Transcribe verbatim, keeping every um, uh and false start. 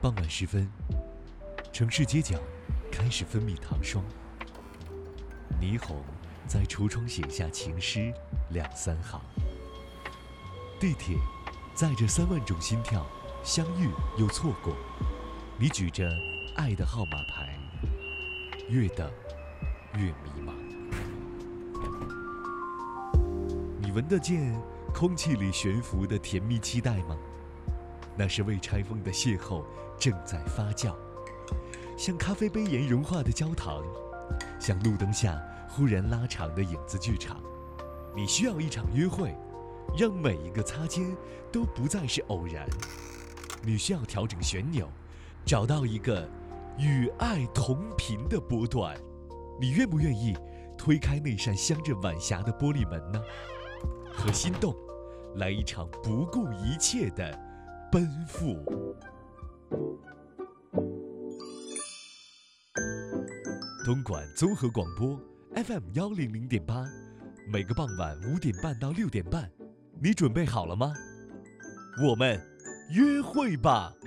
傍晚时分，城市街角开始分泌糖霜，霓虹在橱窗写下情诗两三行。地铁载着三万种心跳，相遇又错过。你举着爱的号码牌，越等越迷茫。你闻得见空气里悬浮的甜蜜期待吗？那是未拆封的邂逅正在发酵，像咖啡杯沿融化的焦糖，像路灯下忽然拉长的影子剧场。你需要一场约会，让每一个擦肩都不再是偶然。你需要调整旋钮，找到一个与爱同频的波段。你愿不愿意推开那扇镶着晚霞的玻璃门呢？和心动来一场不顾一切的奔赴。东莞综合广播 F M 幺零零点八，每个傍晚五点半到六点半，你准备好了吗？我们约会吧。